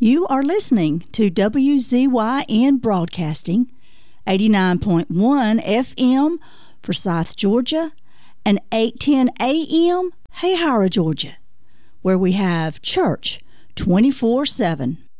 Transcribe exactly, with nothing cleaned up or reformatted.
You are listening to W Z Y N Broadcasting, eighty-nine point one F M Forsyth, Georgia, and eight ten A M Hayhara, Georgia, where we have church twenty-four seven.